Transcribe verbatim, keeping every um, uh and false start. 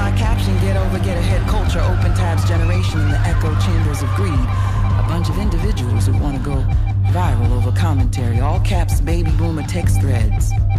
my caption, get over, get ahead culture, open tabs generation in the echo chambers of greed. A bunch of individuals who want to go viral over commentary, all caps baby boomer text threads.